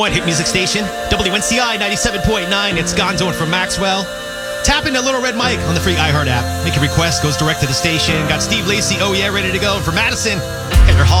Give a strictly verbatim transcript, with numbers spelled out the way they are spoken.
Hit music station, W N C I ninety-seven point nine. It's Gonzo and from Maxwell. Tap into Little Red Mike on the free iHeart app. Make a request, goes direct to the station. Got Steve Lacy, oh yeah, ready to go. And for Madison, got your Hall